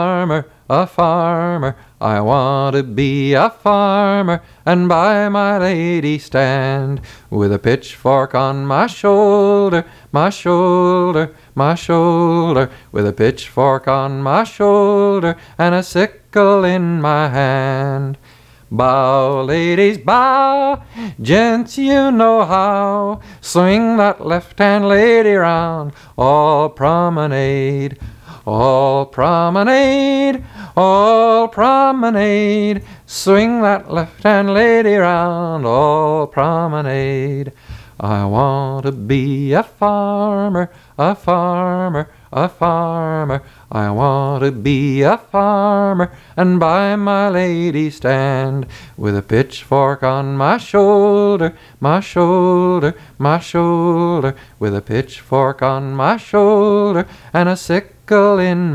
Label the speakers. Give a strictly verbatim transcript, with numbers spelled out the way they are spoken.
Speaker 1: farmer, a farmer, I want to be a farmer, and by my lady stand, with a pitchfork on my shoulder, my shoulder, my shoulder, with a pitchfork on my shoulder, and a sickle in my hand. Bow, ladies, bow, gents, you know how, swing that left-hand lady round, all promenade, all promenade, all promenade, swing that left-hand lady round, all promenade. I want to be a farmer, a farmer, a farmer, I want to be a farmer, and by my lady stand, with a pitchfork on my shoulder, my shoulder, my shoulder, with a pitchfork on my shoulder, and a sickle in